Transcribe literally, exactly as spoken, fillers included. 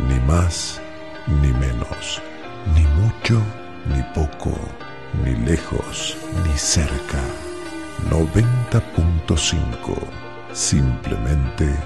Ni más ni menos, ni mucho ni poco, ni lejos ni cerca. noventa punto cinco. Simplemente